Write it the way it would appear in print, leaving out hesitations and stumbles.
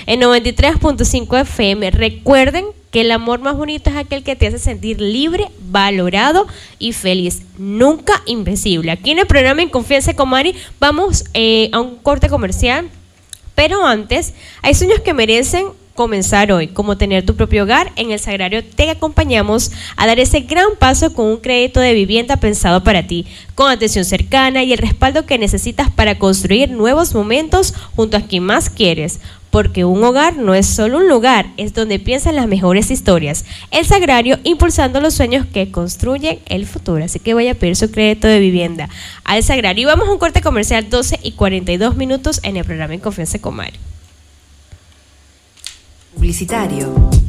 en 93.5 FM. Recuerden que el amor más bonito es aquel que te hace sentir libre, valorado y feliz, nunca invisible. Aquí en el programa En Confianza con Mari vamos a un corte comercial, pero antes hay sueños que merecen comenzar hoy, como tener tu propio hogar. En El Sagrario te acompañamos a dar ese gran paso con un crédito de vivienda pensado para ti, con atención cercana y el respaldo que necesitas para construir nuevos momentos junto a quien más quieres. Porque un hogar no es solo un lugar, es donde piensan las mejores historias. El Sagrario, impulsando los sueños que construyen el futuro. Así que voy a pedir su crédito de vivienda al Sagrario. Y vamos a un corte comercial, 12:42 en el programa En Confianza con Mari. Publicitario.